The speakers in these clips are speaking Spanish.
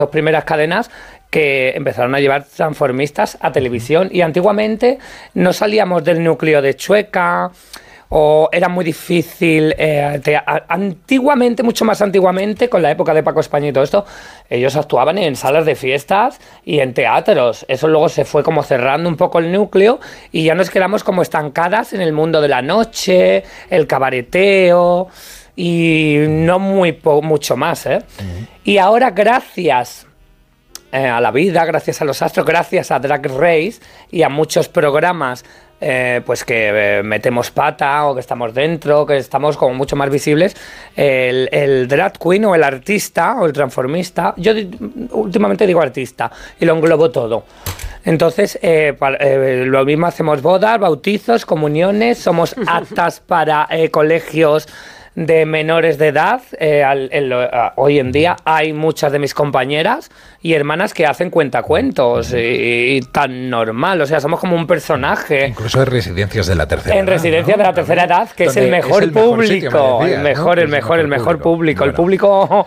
Las primeras cadenas que empezaron a llevar transformistas a televisión, y antiguamente no salíamos del núcleo de Chueca, o era muy difícil, antiguamente, mucho más antiguamente, con la época de Paco España y todo esto, ellos actuaban en salas de fiestas y en teatros. Eso luego se fue como cerrando un poco el núcleo y ya nos quedamos como estancadas en el mundo de la noche, el cabareteo y no mucho más, ¿eh? Y ahora, gracias a la vida, gracias a los astros, gracias a Drag Race y a muchos programas pues que metemos pata o que estamos dentro, que estamos como mucho más visibles, el drag queen o el artista o el transformista, yo últimamente digo artista y lo englobo todo. Entonces, lo mismo hacemos bodas, bautizos, comuniones, somos aptas para colegios de menores de edad. Hoy en día hay muchas de mis compañeras y hermanas que hacen cuentacuentos y tan normal, o sea, somos como un personaje. Incluso en residencias de la tercera edad. En residencias de la tercera edad, que es el mejor público, el mejor público. El público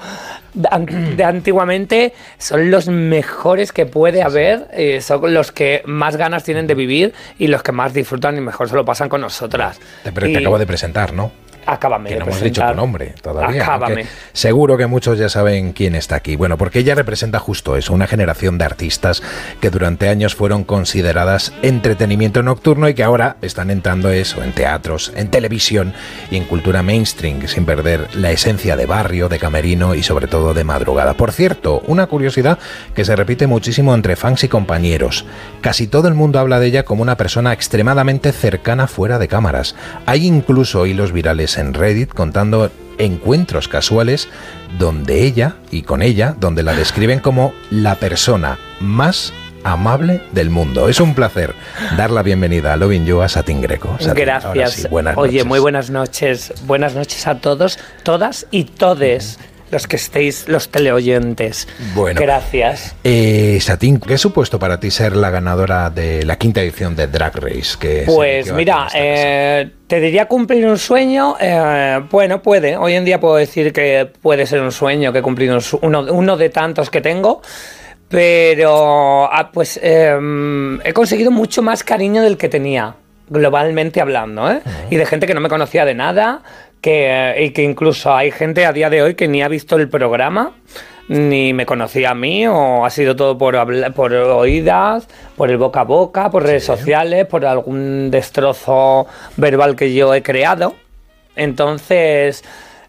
de antiguamente son los mejores que puede haber, son los que más ganas tienen de vivir y los que más disfrutan y mejor se lo pasan con nosotras. Pero te acabo de presentar, ¿no? Acábame que de no hemos presentar. dicho tu nombre todavía. Acábame. Seguro que muchos ya saben quién está aquí. Bueno, porque ella representa justo eso, una generación de artistas que durante años fueron consideradas entretenimiento nocturno y que ahora están entrando eso en teatros, en televisión y en cultura mainstream, sin perder la esencia de barrio, de camerino y sobre todo de madrugada. Por cierto, una curiosidad que se repite muchísimo entre fans y compañeros. Casi todo el mundo habla de ella como una persona extremadamente cercana fuera de cámaras. Hay incluso hilos virales en Reddit contando encuentros casuales donde donde la describen como la persona más amable del mundo. Es un placer dar la bienvenida a Lovin' You a Satín Greco. Satín, gracias. Sí, buenas Oye, noches. muy buenas noches. Buenas noches a todos, todas y todes los que estéis, los teleoyentes. Bueno, gracias. Satín, ¿qué ha supuesto para ti ser la ganadora de la 5ª edición de Drag Race? Pues mira, te diría cumplir un sueño. Bueno, puede. Hoy en día puedo decir que puede ser un sueño, que he cumplido uno de tantos que tengo. Pero pues he conseguido mucho más cariño del que tenía, globalmente hablando, ¿eh? Y de gente que no me conocía de nada, y que incluso hay gente a día de hoy que ni ha visto el programa, ni me conocía a mí, o ha sido todo por oídas, por el boca a boca, por redes sociales, por algún destrozo verbal que yo he creado. Entonces,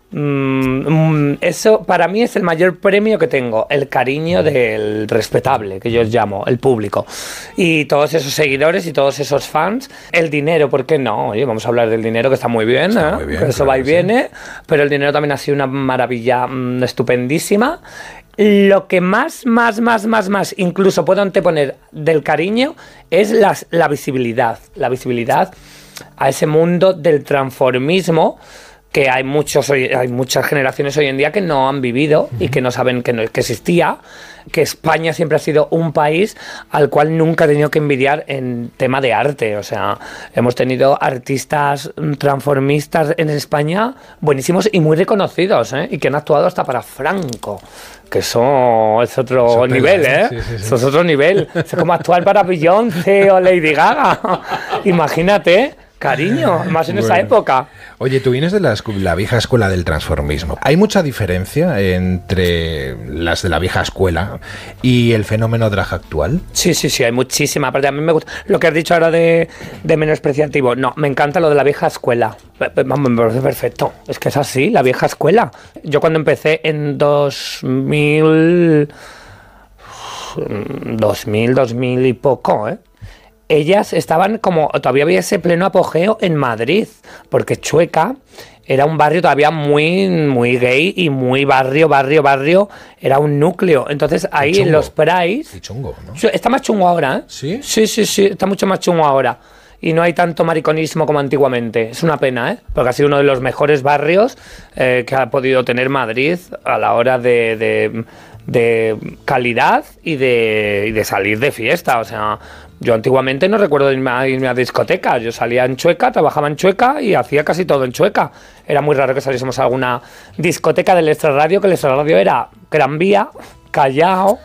eso para mí es el mayor premio que tengo, el cariño del respetable, que yo os llamo, el público, y todos esos seguidores y todos esos fans. El dinero, ¿por qué no? Oye, vamos a hablar del dinero, que está muy bien, muy bien, eso va y viene, pero el dinero también ha sido una maravilla estupendísima. Lo que más incluso puedo anteponer del cariño es la visibilidad a ese mundo del transformismo, que hay muchas generaciones hoy en día que no han vivido y que no saben que existía, que España siempre ha sido un país al cual nunca he tenido que envidiar en tema de arte. O sea, hemos tenido artistas transformistas en España buenísimos y muy reconocidos, ¿eh? Y que han actuado hasta para Franco, que eso es otro nivel, ¿eh? Sí. Eso es otro nivel. Es como actuar para Beyoncé o Lady Gaga. Imagínate. Cariño, más en esa época. Oye, tú vienes de la vieja escuela del transformismo. ¿Hay mucha diferencia entre las de la vieja escuela y el fenómeno drag actual? Sí, hay muchísima. Aparte, a mí me gusta lo que has dicho ahora de menospreciativo. No, me encanta lo de la vieja escuela. Vamos, me parece perfecto. Es que es así, la vieja escuela. Yo cuando empecé en 2000 y poco, ellas estaban como, todavía había ese pleno apogeo en Madrid, porque Chueca era un barrio todavía muy gay y muy barrio, era un núcleo. Entonces ahí en los Prides... Sí, chungo, ¿no? Está más chungo ahora, ¿eh? ¿Sí? Sí, está mucho más chungo ahora. Y no hay tanto mariconismo como antiguamente. Es una pena, ¿eh? Porque ha sido uno de los mejores barrios que ha podido tener Madrid a la hora de calidad y de salir de fiesta. O sea, yo antiguamente no recuerdo irme a discotecas. Yo salía en Chueca, trabajaba en Chueca y hacía casi todo en Chueca. Era muy raro que saliésemos a alguna discoteca del extrarradio, que el extrarradio era Gran Vía, callado